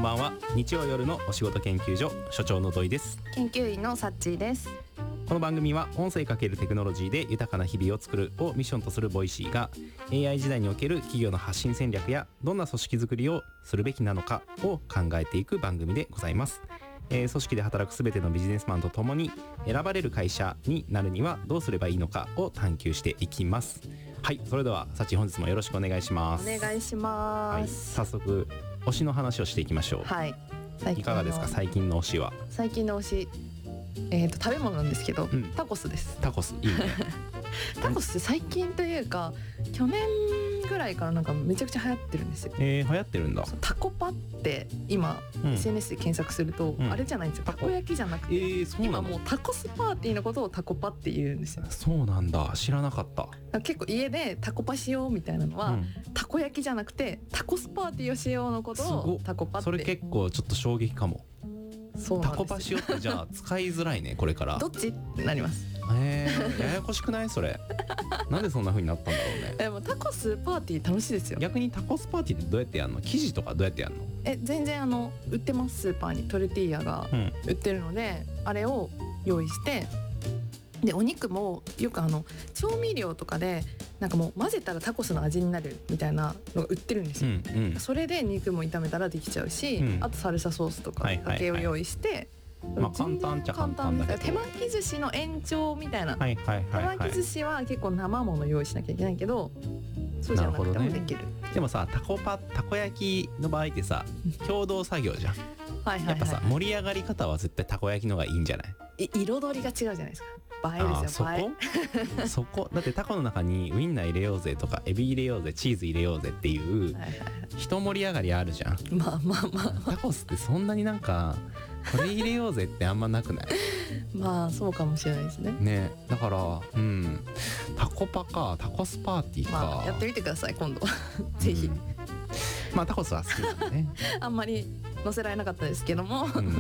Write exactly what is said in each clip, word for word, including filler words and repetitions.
んばんは。日曜夜のお仕事研究所所長の土井です。 研究員のサッチーです。 この番組は音声×テクノロジーで豊かな日々を作るをミッションとするボイシーが エーアイ 時代における企業の発信戦略やどんな組織づくりをするべきなのかを考えていく番組でございます。えー、組織で働くすべてのビジネスマンとともに選ばれる会社になるにはどうすればいいのかを探求していきます。はい、それではサチ本日もよろしくお願いします。 お願いします。 はい、早速推しの話をしていきましょう。 はい、 いかがですか、最近の推しは。 最近の推し、えーと食べ物なんですけど、うん、タコスです。 タコスいいねタコスって最近というか去年ぐらいからなんかめちゃくちゃ流行ってるんですよ。 えー、流行ってるんだ。 タコパって今、うん、エスエヌエス で検索すると、うん、あれじゃないんですよ、たこ焼きじゃなくて、えー、そうなの？今もうタコスパーティーのことをタコパって言うんですよ。 そうなんだ、知らなかった。 結構家でタコパしようみたいなのは、うん、たこ焼きじゃなくてタコスパーティーをしようのことをタコパって。 それ結構ちょっと衝撃かも。 そうなんですよ。 タコパしようってじゃあ使いづらいねこれから。 どっちってなります。 えー、ややこしくないそれなんでそんな風になったんだろうね。 でもタコスパーティー楽しいですよ。 逆にタコスパーティーってどうやってやるの？生地とかどうやってやるの？ え全然あの売ってます。スーパーにトルティーヤが売ってるので、うん、あれを用意して、でお肉もよくあの調味料とかでなんかもう混ぜたらタコスの味になるみたいなのが売ってるんですよ、うんうん、それで肉も炒めたらできちゃうし、うん、あとサルサソースとかだけを用意して、はいはいはい、 まあ、簡単っちゃ簡単だけど手巻き寿司の延長みたいな、 はいはいはいはい、 手巻き寿司は結構生もの用意しなきゃいけないけどそうじゃなくてもできる。 でもさ、タコパたこ焼きの場合ってさ共同作業じゃんはいはい、はい、やっぱさ盛り上がり方は絶対たこ焼きの方がいいんじゃない？ い彩りが違うじゃないですか。映えですよ。 あ、映えそこそこだってタコの中にウインナー入れようぜとかエビ入れようぜチーズ入れようぜっていう、はいはいはい、人盛り上がりあるじゃん。 まあまあまあ、まあ、 タコスってそんなになんかこれ入れようぜってあんまなくない？ まあそうかもしれないですね。 ね、だからうんタコパかタコスパーティーか、 まあ、やってみてください今度ぜひ、うん、 まあタコスは好きだねあんまり載せられなかったですけども、うん、はい、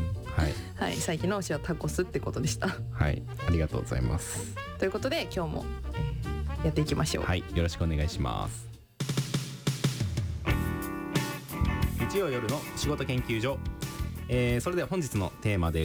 はい、最近の推しはタコスってことでした。 はい、ありがとうございます。 ということで今日も、えー、やっていきましょう。 はい、よろしくお願いします。日曜夜の仕事研究所、えー、それでは本日のテーマで